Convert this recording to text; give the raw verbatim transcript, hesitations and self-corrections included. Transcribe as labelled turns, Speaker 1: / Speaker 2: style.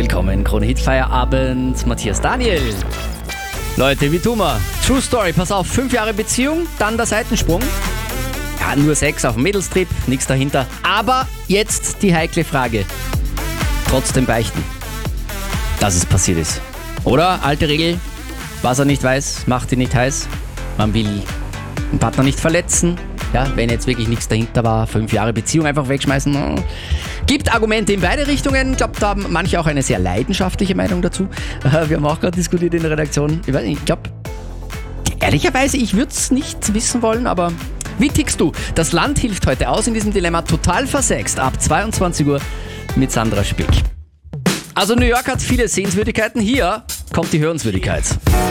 Speaker 1: willkommen, Krone-Hit Feierabend, Matthias Daniel. Leute, wie tun wir? True Story, pass auf, fünf Jahre Beziehung, dann der Seitensprung. Ja, nur Sex auf dem Mädelstrip, nichts dahinter. Aber jetzt die heikle Frage. Trotzdem beichten, dass es passiert ist. Oder, alte Regel, was er nicht weiß, macht ihn nicht heiß. Man will den Partner nicht verletzen. Ja, wenn jetzt wirklich nichts dahinter war, fünf Jahre Beziehung einfach wegschmeißen. Gibt Argumente in beide Richtungen. Ich glaube, da haben manche auch eine sehr leidenschaftliche Meinung dazu. Wir haben auch gerade diskutiert in der Redaktion. Ich weiß nicht, ich glaube, ehrlicherweise, ich würde es nicht wissen wollen, aber wie tickst du? Das Land hilft heute aus in diesem Dilemma. Total versext ab zweiundzwanzig Uhr mit Sandra Spick. Also New York hat viele Sehenswürdigkeiten. Hier kommt die Hörenswürdigkeit.